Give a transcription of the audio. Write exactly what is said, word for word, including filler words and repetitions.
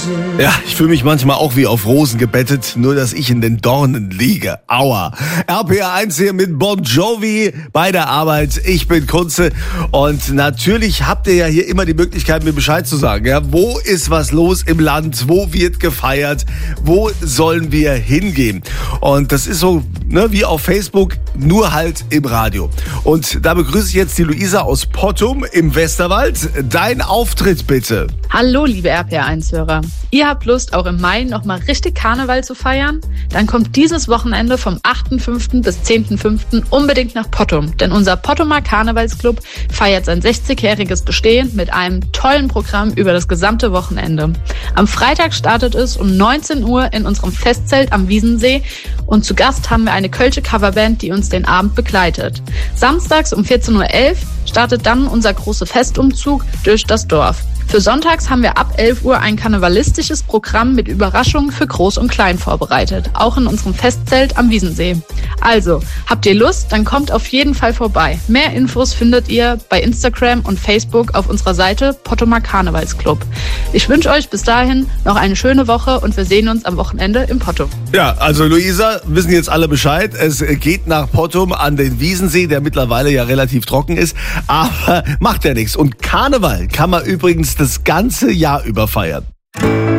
Ja, ich fühle mich manchmal auch wie auf Rosen gebettet, nur dass ich in den Dornen liege. Aua. R P R eins hier mit Bon Jovi bei der Arbeit. Ich bin Kunze und natürlich habt ihr ja hier immer die Möglichkeit, mir Bescheid zu sagen. Ja, wo ist was los im Land? Wo wird gefeiert? Wo sollen wir hingehen? Und das ist so, ne, wie auf Facebook, nur halt im Radio. Und da begrüße ich jetzt die Luisa aus Pottum im Westerwald. Dein Auftritt bitte. Hallo, liebe R P R eins-Hörer. Ihr habt Lust, auch im Mai nochmal richtig Karneval zu feiern? Dann kommt dieses Wochenende vom achten fünften bis zehnten fünften unbedingt nach Pottum. Denn unser Pottumer Karnevalsclub feiert sein sechzigjähriges Bestehen mit einem tollen Programm über das gesamte Wochenende. Am Freitag startet es um neunzehn Uhr in unserem Festzelt am Wiesensee. Und zu Gast haben wir eine kölsche Coverband, die uns den Abend begleitet. Samstags um vierzehn Uhr elf startet dann unser großer Festumzug durch das Dorf. Für sonntags haben wir ab elf Uhr ein karnevalistisches Programm mit Überraschungen für Groß und Klein vorbereitet, auch in unserem Festzelt am Wiesensee. Also, habt ihr Lust, dann kommt auf jeden Fall vorbei. Mehr Infos findet ihr bei Instagram und Facebook auf unserer Seite Pottumer Karnevalsclub. Ich wünsche euch bis dahin noch eine schöne Woche und wir sehen uns am Wochenende im Pottum. Ja, also Luisa, wissen jetzt alle Bescheid. Es geht nach Pottum an den Wiesensee, der mittlerweile ja relativ trocken ist, aber macht ja nichts. Und Karneval kann man übrigens das ganze Jahr über feiern.